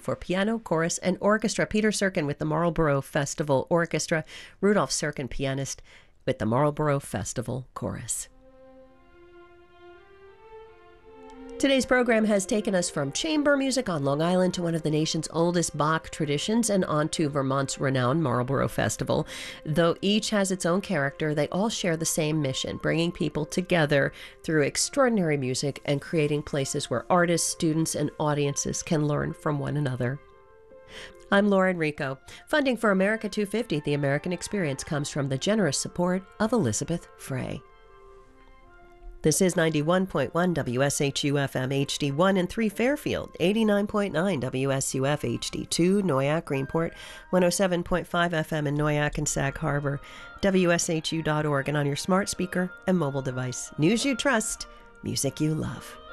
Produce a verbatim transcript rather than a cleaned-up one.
for piano, chorus, and orchestra. Peter Serkin with the Marlborough Festival Orchestra, Rudolf Serkin, pianist, with the Marlborough Festival Chorus. Today's program has taken us from chamber music on Long Island to one of the nation's oldest Bach traditions and on to Vermont's renowned Marlborough Festival. Though each has its own character, they all share the same mission, bringing people together through extraordinary music and creating places where artists, students, and audiences can learn from one another. I'm Laura Enrico. Funding for America two fifty, The American Experience, comes from the generous support of Elizabeth Frey. This is ninety-one point one W S H U F M H D one in three Fairfield, eighty-nine point nine W S U F H D two Noyac Greenport, one oh seven point five F M in Noyac and Sag Harbor, W S H U dot org, and on your smart speaker and mobile device. News you trust, music you love.